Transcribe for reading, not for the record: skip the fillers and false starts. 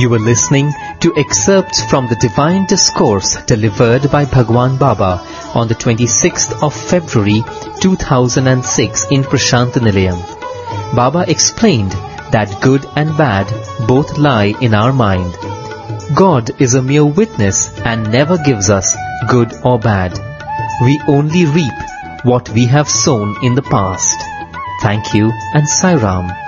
You were listening to excerpts from the Divine Discourse delivered by Bhagwan Baba on the 26th of February 2006 in Prashant Nilayam. Baba explained that good and bad both lie in our mind. God is a mere witness and never gives us good or bad. We only reap what we have sown in the past. Thank you and Sai Ram.